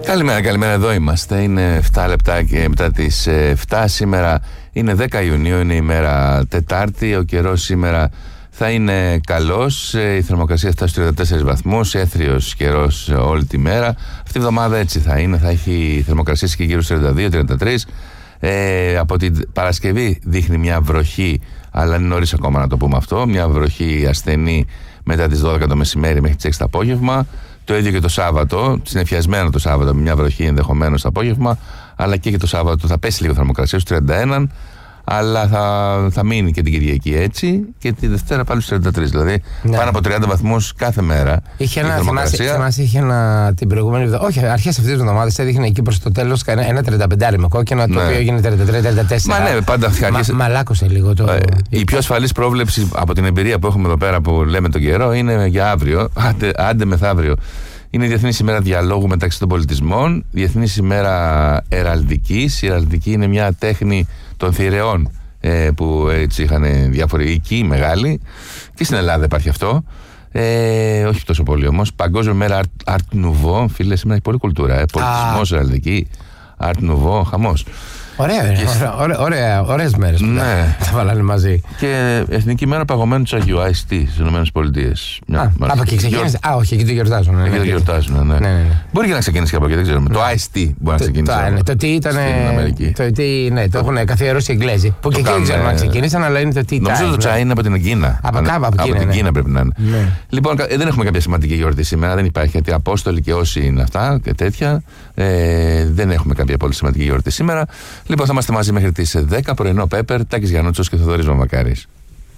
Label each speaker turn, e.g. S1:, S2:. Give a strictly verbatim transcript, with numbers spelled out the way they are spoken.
S1: Καλημέρα, καλημέρα, εδώ είμαστε. Είναι εφτά λεπτά και μετά τις εφτά. Σήμερα είναι δέκα Ιουνίου, είναι η μέρα Τετάρτη. Ο καιρός σήμερα θα είναι καλός. Η θερμοκρασία φτάσει στους τριάντα τέσσερις βαθμούς. Έθριος καιρός όλη τη μέρα. Αυτή η εβδομάδα έτσι θα είναι. Θα έχει θερμοκρασία και γύρω στους τριάντα δύο τριάντα τρία. Ε, από την Παρασκευή δείχνει μια βροχή, αλλά είναι νωρίς ακόμα να το πούμε αυτό. Μια βροχή ασθενή μετά τις δώδεκα το μεσημέρι μέχρι τις έξι το απόγευμα. Το ίδιο και το Σάββατο, συνεφιασμένο το Σάββατο με μια βροχή ενδεχομένως το απόγευμα, αλλά και, και το Σάββατο θα πέσει λίγο θερμοκρασία στους τριάντα ένα, αλλά θα, θα μείνει και την Κυριακή έτσι, και τη Δευτέρα πάλι στους τριάντα τρία. Δηλαδή ναι, πάνω από τριάντα βαθμούς κάθε μέρα. Είχε ένα, θυμάσαι, θυμάσαι, είχε ένα την προηγούμενη εβδομάδα, όχι, αρχές αυτής της εβδομάδας έδειχνε εκεί προς το τέλος ένα, ένα τριάντα πέντε με κόκκινο, ναι, το οποίο έγινε τριάντα τρία τριάντα τέσσερα. Μα ναι, πάντα αρχές... Μα, μαλάκωσε λίγο το. Ε, η πιο ασφαλής πρόβλεψη από την εμπειρία που έχουμε εδώ πέρα που λέμε τον καιρό είναι για αύριο, άντε, άντε μεθαύριο. Είναι η Διεθνής ημέρα διαλόγου μεταξύ των πολιτισμών, Διεθνής ημέρα εραλδικής. Η εραλδική είναι μια τέχνη των θηρεών ε, που έτσι είχαν διάφοροι οίκοι μεγάλοι, και στην Ελλάδα υπάρχει αυτό. Ε, όχι τόσο πολύ όμως. Παγκόσμια μέρα Art, Art Nouveau. Φίλε, σήμερα έχει πολλή κουλτούρα. Ε. Πολιτισμός, εραλδική, Art Nouveau, χαμός.
S2: Ωραία, ωραία, ωραία, ωραίες μέρες που ναι, τα βάλανε μαζί.
S1: Και Εθνική Μέρα Παγωμένου του Αγίου, άι ες τι, στις Ηνωμένες Πολιτείες.
S2: Α, από εκεί ξεκίνησε. Α, όχι, εκεί το γιορτάζουν.
S1: Εκεί το γιορτάζουν, ναι. Μπορεί και να ξεκινήσει και από εκεί, δεν ξέρουμε. Το άι ες τι μπορεί να ξεκινήσει.
S2: Το τι ήταν. Το τι, ναι, το έχουν καθιερώσει οι Εγγλέζοι. Που και εκεί δεν ξέρουμε αν ξεκίνησαν, αλλά είναι το τι.
S1: Νομίζω το τσάι είναι από την Κίνα.
S2: Από κάπου από
S1: την Κίνα πρέπει να είναι. Λοιπόν, δεν έχουμε κάποια σημαντική γιορτή σήμερα, δεν υπάρχει, γιατί Απόστολοι και όσοι είναι αυτά και τέτοια. Δεν έχουμε κάποια πολύ σημαντική γιορτή σήμερα. Λοιπόν, θα είμαστε μαζί μέχρι τις δέκα, πρωινό Πέπερ, Τάκης Γιαννούτσος και Θοδωρής Μαμακάρης.